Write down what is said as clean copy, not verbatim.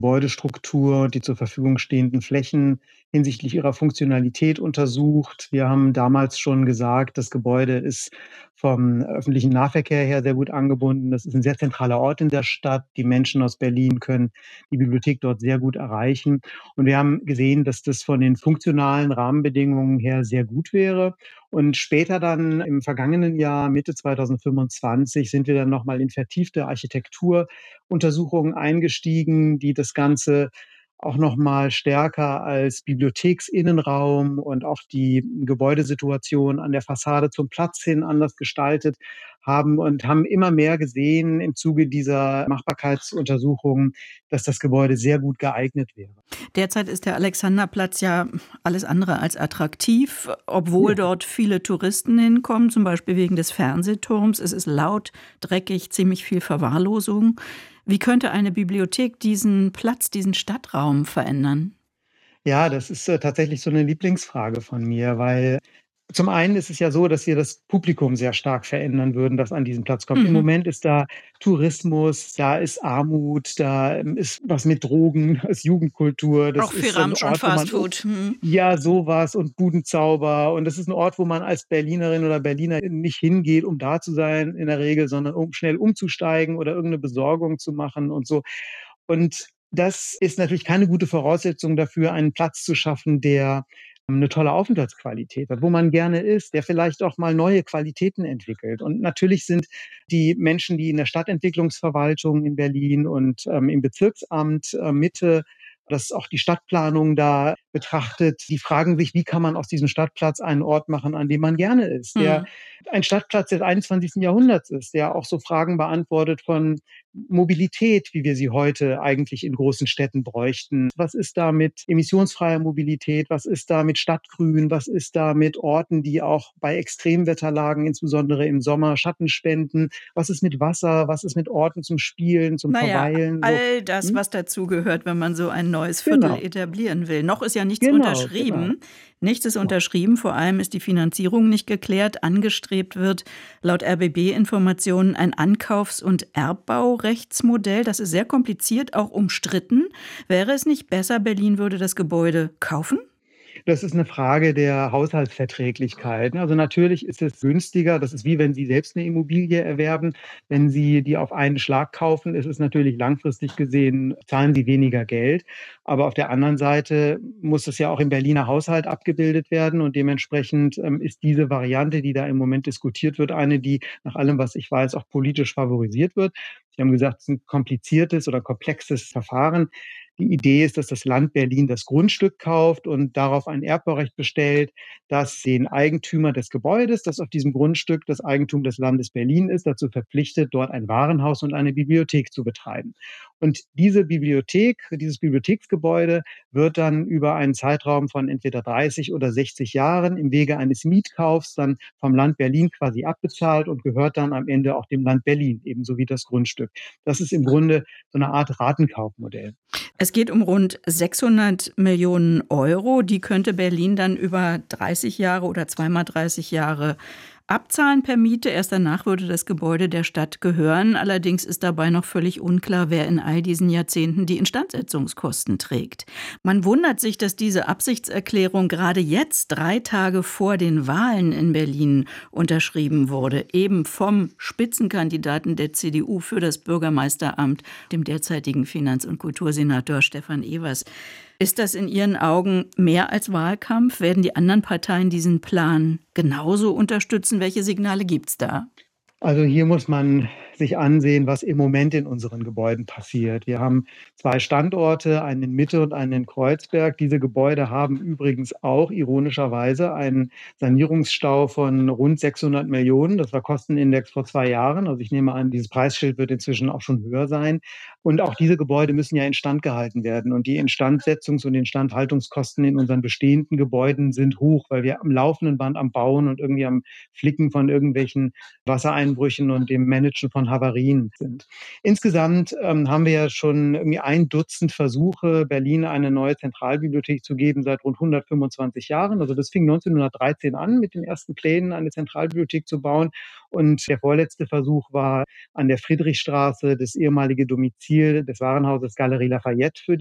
Gebäudestruktur, die zur Verfügung stehenden Flächen hinsichtlich ihrer Funktionalität untersucht. Wir haben damals schon gesagt, das Gebäude ist vom öffentlichen Nahverkehr her sehr gut angebunden. Das ist ein sehr zentraler Ort in der Stadt. Die Menschen aus Berlin können die Bibliothek dort sehr gut erreichen. Und wir haben gesehen, dass das von den funktionalen Rahmenbedingungen her sehr gut wäre. Und später dann im vergangenen Jahr, Mitte 2025, sind wir dann nochmal in vertiefte Architekturuntersuchungen eingestiegen, die das Ganze auch nochmal stärker als Bibliotheksinnenraum und auch die Gebäudesituation an der Fassade zum Platz hin anders gestaltet haben und haben immer mehr gesehen im Zuge dieser Machbarkeitsuntersuchungen, dass das Gebäude sehr gut geeignet wäre. Derzeit ist der Alexanderplatz ja alles andere als attraktiv, obwohl dort viele Touristen hinkommen, zum Beispiel wegen des Fernsehturms. Es ist laut, dreckig, ziemlich viel Verwahrlosung. Wie könnte eine Bibliothek diesen Platz, diesen Stadtraum verändern? Ja, das ist tatsächlich so eine Lieblingsfrage von mir, weil zum einen ist es ja so, dass wir das Publikum sehr stark verändern würden, das an diesen Platz kommt. Im Mhm. Moment ist da Tourismus, da ist Armut, da ist was mit Drogen, da ist Jugendkultur. Das Auch viel ist ein Ramsch und Ort, wo man Fastfood. Mhm. ja, sowas und Budenzauber. Und das ist ein Ort, wo man als Berlinerin oder Berliner nicht hingeht, um da zu sein in der Regel, sondern um schnell umzusteigen oder irgendeine Besorgung zu machen und so. Und das ist natürlich keine gute Voraussetzung dafür, einen Platz zu schaffen, der 'ne tolle Aufenthaltsqualität hat, wo man gerne ist, der vielleicht auch mal neue Qualitäten entwickelt. Und natürlich sind die Menschen, die in der Stadtentwicklungsverwaltung in Berlin und, im Bezirksamt, Mitte, das auch die Stadtplanung da betrachtet, die fragen sich: „Wie kann man aus diesem Stadtplatz einen Ort machen, an dem man gerne ist?“ Der Mhm. ein Stadtplatz des 21. Jahrhunderts ist, der auch so Fragen beantwortet von Mobilität, wie wir sie heute eigentlich in großen Städten bräuchten. Was ist da mit emissionsfreier Mobilität? Was ist da mit Stadtgrün? Was ist da mit Orten, die auch bei Extremwetterlagen, insbesondere im Sommer, Schatten spenden? Was ist mit Wasser? Was ist mit Orten zum Spielen, zum Na ja, Verweilen? So, all das, mhm, was dazugehört, wenn man so ein neues Viertel genau, etablieren will. Noch ist ja nichts genau, genau. unterschrieben. Nichts ist unterschrieben, vor allem ist die Finanzierung nicht geklärt. Angestrebt wird laut RBB-Informationen ein Ankaufs- und Erbbaurechtsmodell. Das ist sehr kompliziert, auch umstritten. Wäre es nicht besser, Berlin würde das Gebäude kaufen? Das ist 'ne Frage der Haushaltsverträglichkeit, ne? Also, natürlich ist es günstiger. Das ist wie wenn Sie selbst 'ne Immobilie erwerben. Wenn Sie die auf einen Schlag kaufen, ist es natürlich langfristig gesehen zahlen Sie weniger Geld. Aber auf der anderen Seite muss es ja auch im Berliner Haushalt abgebildet werden und dementsprechend, ist diese Variante, die da im Moment diskutiert wird, eine, die nach allem, was ich weiß, auch politisch favorisiert wird. Sie haben gesagt, es ist 'n kompliziertes oder komplexes Verfahren. Die Idee ist, dass das Land Berlin das Grundstück kauft und darauf ein Erbbaurecht bestellt, das den Eigentümer des Gebäudes, das auf diesem Grundstück das Eigentum des Landes Berlin ist, dazu verpflichtet, dort ein Warenhaus und eine Bibliothek zu betreiben. Und diese Bibliothek, dieses Bibliotheksgebäude wird dann über einen Zeitraum von entweder 30 oder 60 Jahren im Wege eines Mietkaufs dann vom Land Berlin quasi abbezahlt und gehört dann am Ende auch dem Land Berlin, ebenso wie das Grundstück. Das ist im Grunde so eine Art Ratenkaufmodell. Es geht um rund 600 Millionen Euro. Die könnte Berlin dann über 30 Jahre oder zweimal 30 Jahre abzahlen per Miete. Erst danach würde das Gebäude der Stadt gehören. Allerdings ist dabei noch völlig unklar, wer in all diesen Jahrzehnten die Instandsetzungskosten trägt. Man wundert sich, dass diese Absichtserklärung gerade jetzt, 3 Tage vor den Wahlen in Berlin, unterschrieben wurde. Eben vom Spitzenkandidaten der CDU für das Bürgermeisteramt, dem derzeitigen Finanz- und Kultursenator Stefan Evers. Ist das in Ihren Augen mehr als Wahlkampf? Werden die anderen Parteien diesen Plan genauso unterstützen? Welche Signale gibt's da? Also, hier muss man sich ansehen, was im Moment in unseren Gebäuden passiert. Wir haben 2 Standorte, einen in Mitte und einen in Kreuzberg. Diese Gebäude haben übrigens auch ironischerweise einen Sanierungsstau von rund 600 Millionen. Das war Kostenindex vor 2 Jahren. Also, ich nehme an, dieses Preisschild wird inzwischen auch schon höher sein. Und auch diese Gebäude müssen ja instand gehalten werden. Und die Instandsetzungs- und Instandhaltungskosten in unseren bestehenden Gebäuden sind hoch, weil wir am laufenden Band am Bauen und irgendwie am Flicken von irgendwelchen Wassereinbrüchen und dem Managen von Havarien sind. Insgesamt haben wir ja schon irgendwie 1 Dutzend Versuche, Berlin eine neue Zentralbibliothek zu geben, seit rund 125 Jahren. Also das fing 1913 an mit den ersten Plänen, eine Zentralbibliothek zu bauen. Und der vorletzte Versuch war an der Friedrichstraße, das ehemalige Domizil des Warenhauses Galerie Lafayette für